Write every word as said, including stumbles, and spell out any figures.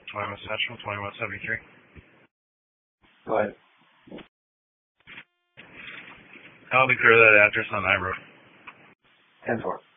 twenty-one Central, twenty-one seventy-three. Go ahead. I'll be clear that address on High Road. ten four.